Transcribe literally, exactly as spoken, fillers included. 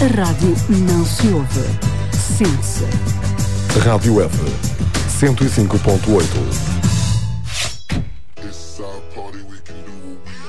A rádio não se ouve, sente-se. Rádio F, cento e cinco ponto oito.